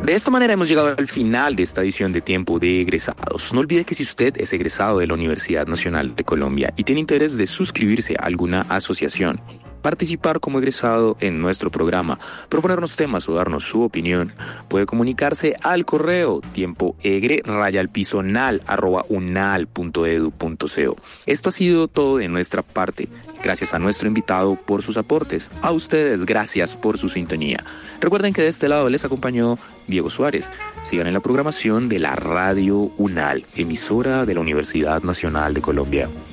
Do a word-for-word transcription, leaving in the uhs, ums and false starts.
De esta manera hemos llegado al final de esta edición de Tiempo de Egresados. No olvide que si usted es egresado de la Universidad Nacional de Colombia y tiene interés de suscribirse a alguna asociación, participar como egresado en nuestro programa, proponernos temas o darnos su opinión, puede comunicarse al correo tiempoegre raya al piso nal arroba unal punto edu punto co. Esto ha sido todo de nuestra parte. Gracias a nuestro invitado por sus aportes. A ustedes, gracias por su sintonía. Recuerden que de este lado les acompañó Diego Suárez. Sigan en la programación de la Radio UNAL, emisora de la Universidad Nacional de Colombia.